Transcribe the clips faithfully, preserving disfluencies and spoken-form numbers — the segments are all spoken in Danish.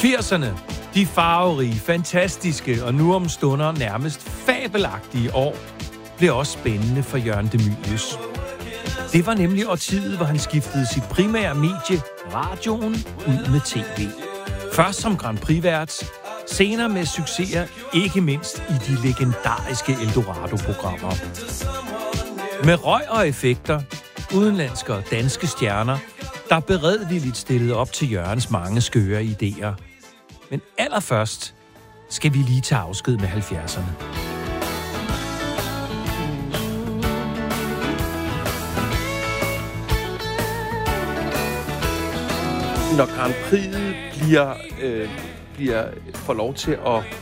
firserne, de farverige, fantastiske og nu om stunder nærmest fabelagtige år, blev også spændende for Jørgen de Mylius. Det var nemlig årtiet, hvor han skiftede sit primære medie, radioen, ud med tv. Først som Grand Prix-vært, senere med succeser, ikke mindst i de legendariske Eldorado-programmer. Med røg og effekter, udenlandske og danske stjerner, der beredvilligt stillede op til Jørgens mange skøre idéer. Men allerførst skal vi lige tage afsked med halvfjerdserne. Når Grand Prix bliver, øh, bliver, får lov til at, at,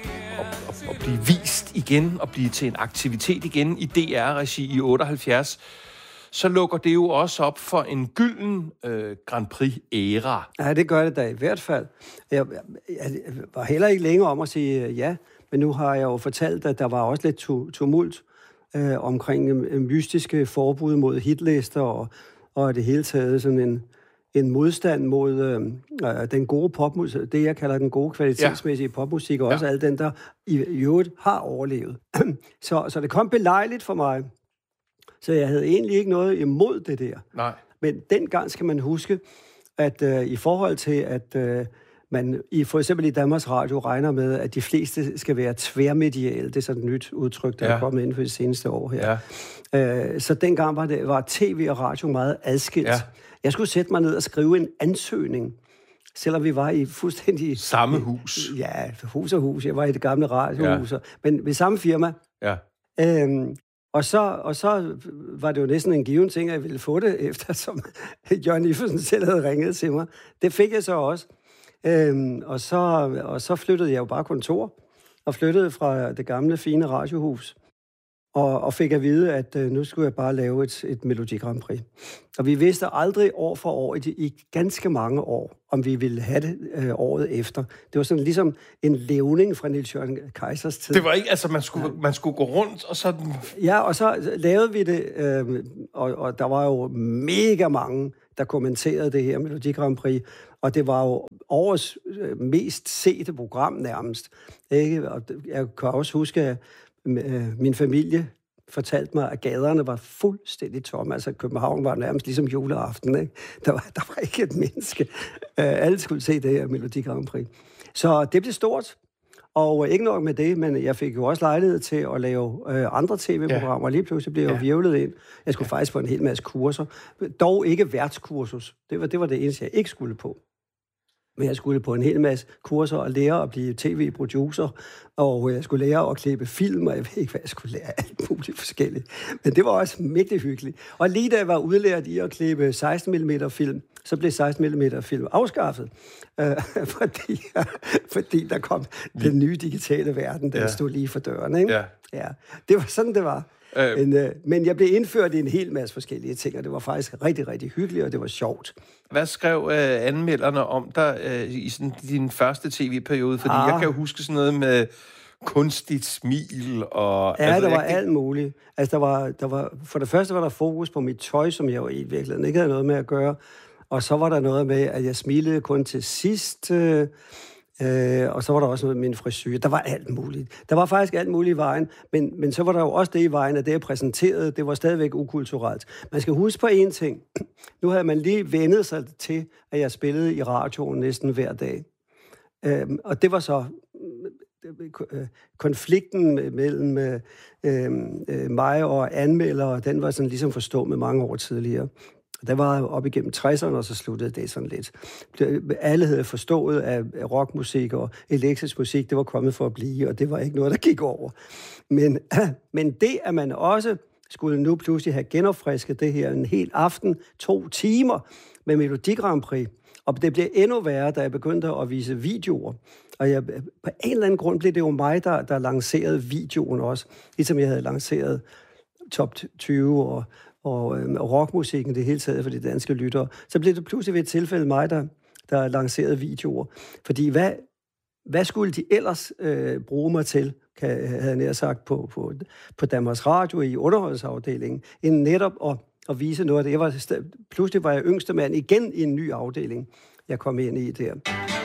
at, at blive vist igen og blive til en aktivitet igen i D R-regi i otteoghalvfjerds, så lukker det jo også op for en gylden øh, Grand Prix-æra. Ja, det gør det da i hvert fald. Jeg, jeg, jeg var heller ikke længere om at sige ja, men nu har jeg jo fortalt, at der var også lidt tumult øh, omkring øh, mystiske forbud mod hitlister og, og det hele taget sådan en, en modstand mod øh, den gode popmusik, det jeg kalder den gode kvalitetsmæssige ja. popmusik, og også ja. al den, der i øvrigt har overlevet. så, så det kom belejligt for mig. Så jeg havde egentlig ikke noget imod det der. Nej. Men dengang skal man huske, at øh, i forhold til, at øh, man i, for eksempel i Danmarks Radio regner med, at de fleste skal være tværmediale. Det er sådan et nyt udtryk, der ja. er kommet inden for de seneste år her. Ja. Øh, så dengang var, det, var tv og radio meget adskilt. Ja. Jeg skulle sætte mig ned og skrive en ansøgning, selvom vi var i fuldstændig... Samme hus. Ja, hus og hus. Jeg var i det gamle radiohus. Ja. Men ved samme firma. Ja. Øhm, Og så, og så var det jo næsten en given ting, at jeg ville få det, eftersom Jørgen Iversen selv havde ringet til mig. Det fik jeg så også. Øhm, og, så, og så flyttede jeg jo bare kontor, og flyttede fra det gamle, fine radiohus, og, og fik at vide, at øh, nu skulle jeg bare lave et, et Melodi Grand Prix. Og vi vidste aldrig år for år, i, i ganske mange år, om vi ville have det øh, året efter. Det var sådan ligesom en levning fra Niels Jørgen Kaisers tid. Det var ikke, altså man skulle, man skulle gå rundt og sådan... Ja, og så lavede vi det, øh, og, og der var jo mega mange, der kommenterede det her Melodi Grand Prix, og det var jo årets øh, mest sete program nærmest. Ikke? Og jeg kan også huske, at øh, min familie fortalte mig, at gaderne var fuldstændig tomme. Altså, København var nærmest ligesom juleaften, ikke? Der var, der var ikke et menneske. Uh, alle skulle se det her Melodi Grand Prix. Så det blev stort, og ikke nok med det, men jeg fik jo også lejlighed til at lave uh, andre tv-programmer. Ja. Lige pludselig blev jeg ja. virvlet ind. Jeg skulle ja. faktisk på en hel masse kurser. Dog ikke værtskursus. Det var, det var det eneste, jeg ikke skulle på. Men jeg skulle på en hel masse kurser og lære at blive tv-producer, og jeg skulle lære at klippe film, og jeg ved ikke, hvad jeg skulle lære, alt muligt forskelligt. Men det var også mægtig hyggeligt. Og lige da jeg var udlært i at klippe seksten millimeter film, så blev seksten millimeter film afskaffet, øh, fordi, fordi der kom den nye digitale verden, der ja. stod lige for døren. Ikke? Ja. Ja, det var sådan, det var. Øh. Men, øh, men jeg blev indført i en hel masse forskellige ting, og det var faktisk rigtig, rigtig hyggeligt, og det var sjovt. Hvad skrev øh, anmelderne om dig øh, i sådan, din første tv-periode? Fordi ah. jeg kan jo huske sådan noget med kunstigt smil og... Ja, altså, der var jeg... alt muligt. Altså, der var, der var, for det første var der fokus på mit tøj, som jeg jo i virkeligheden ikke havde noget med at gøre. Og så var der noget med, at jeg smilede kun til sidst... Øh, Øh, og så var der også noget med min frisyr. Der var alt muligt. Der var faktisk alt muligt i vejen, men, men så var der jo også det i vejen, at det, jeg præsenterede, det var stadigvæk ukulturelt. Man skal huske på én ting. Nu havde man lige vendet sig til, at jeg spillede i radioen næsten hver dag. Øh, og det var så øh, konflikten mellem øh, øh, mig og anmeldere, den var sådan ligesom forstået med mange år tidligere. Der var op igennem tresserne, og så sluttede det sådan lidt. Alle havde forstået, at rockmusik og elektrisk musik, det var kommet for at blive, og det var ikke noget, der gik over. Men, men det, at man også skulle nu pludselig have genopfrisket det her en hel aften, to timer med Melodi Grand Prix, og det blev endnu værre, da jeg begyndte at vise videoer. Og jeg, på en eller anden grund blev det jo mig, der, der lancerede videoen også, ligesom jeg havde lanceret top tyve og og, øh, og rockmusikken det hele taget for de danske lyttere, så blev det pludselig ved et tilfælde mig, der, der lancerede videoer. Fordi hvad, hvad skulle de ellers øh, bruge mig til, kan, havde jeg nær sagt, på, på, på Danmarks Radio i underholdningsafdelingen, end netop at, at vise noget af det. Jeg var, pludselig var jeg yngste mand igen i en ny afdeling, jeg kom ind i der.